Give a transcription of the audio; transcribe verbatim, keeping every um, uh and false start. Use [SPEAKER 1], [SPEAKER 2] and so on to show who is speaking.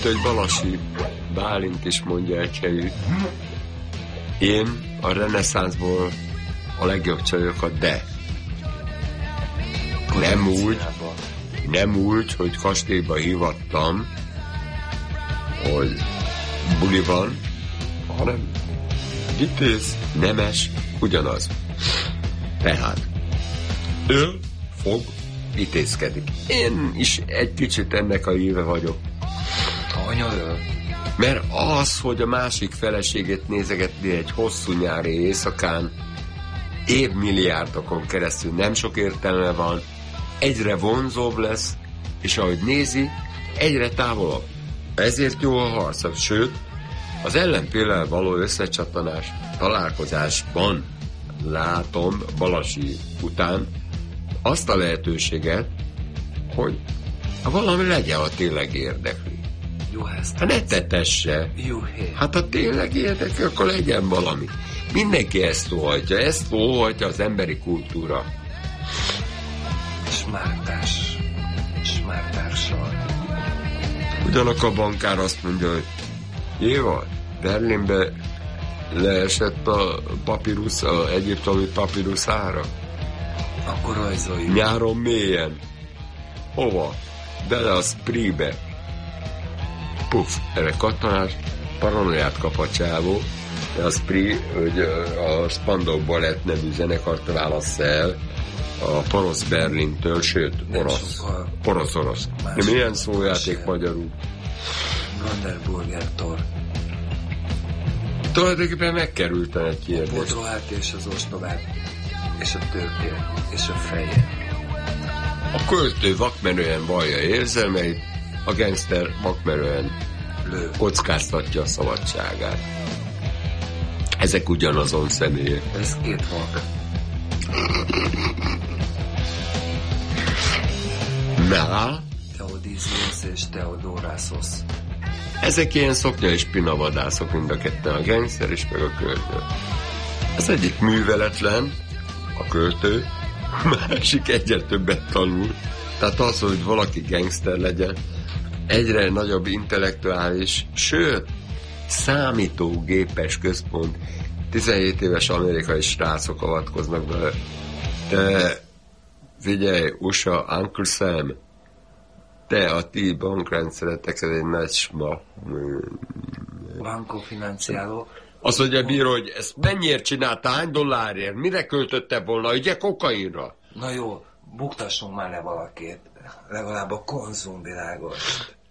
[SPEAKER 1] hogy Balasi Bálint is mondja egy helyütt. Én a reneszánszból a legjobb csajokat, de nem úgy, nem úgy, hogy kastélyba hívattam, hogy buli van, hanem vitéz, nemes, ugyanaz. Tehát ő fog, vitézkedik. Én is egy kicsit ennek a híve vagyok.
[SPEAKER 2] Anya ő?
[SPEAKER 1] Mert az, hogy a másik feleségét nézegetni egy hosszú nyári éjszakán, évmilliárdokon keresztül nem sok értelme van, egyre vonzóbb lesz, és ahogy nézi, egyre távolabb. Ezért jó a harc, sőt, az ellenféllel való összecsattanás, találkozásban látom Balasi után azt a lehetőséget, hogy ha valami legyen, ha tényleg érdekli.
[SPEAKER 2] Jó, ezt
[SPEAKER 1] ha ne tetesse.
[SPEAKER 2] Jó,
[SPEAKER 1] hát ha tényleg érdekli, akkor legyen valami. Mindenki ezt óhajtja, ezt óhajtja az emberi kultúra.
[SPEAKER 2] Smártás. Smártársal.
[SPEAKER 1] Ugyanakkor a bankár azt mondja, hogy Jéva, Berlinbe leesett a papírusz, az egyiptomi papírusz ára.
[SPEAKER 2] Akkor rajzoljuk.
[SPEAKER 1] Nyáron mélyen. Hova? Bele a Spree-be. Puff, erre kattanás, paranoiát kap a csávó, de a Spree, hogy a Spandau Balett nevű zenekart válassza el a porosz Berlintől, sőt, orosz. Orosz-orosz. De milyen szójáték magyarul?
[SPEAKER 2] Brandenburger Tor.
[SPEAKER 1] Tulajdonképpen megkerültem egy kérdést.
[SPEAKER 2] A Bodrohát és az ostobát, és a tőkét, és a fejet.
[SPEAKER 1] A költő vakmenően vallja érzelmeit, a gangster vakmenően
[SPEAKER 2] Lő.
[SPEAKER 1] kockáztatja a szabadságát. Ezek ugyanazon személyek.
[SPEAKER 2] Ez két vak.
[SPEAKER 1] Na?
[SPEAKER 2] Teodíziusz és Teodorászos.
[SPEAKER 1] Ezek ilyen szoknya és pinavadászok, mind a ketten, a gangster és meg a költő. Az egyik műveletlen, a költő, a másik egyre többet tanul. Tehát az, hogy valaki gangster legyen, egyre nagyobb intellektuális, sőt, számítógépes központ. tizenhét éves amerikai srácok avatkoznak bele. Te, figyelj, u es á, Uncle Sam, te a ti bankrendszeretek, ez egy nagy sma.
[SPEAKER 2] Banco Financialo.
[SPEAKER 1] Azt mondja, bíró, hogy ezt mennyiért csinálta, hány dollárért, mire költötte volna, ugye kokainra?
[SPEAKER 2] Na jó, buktassunk már le valakit. Legalább a konzumvilágot.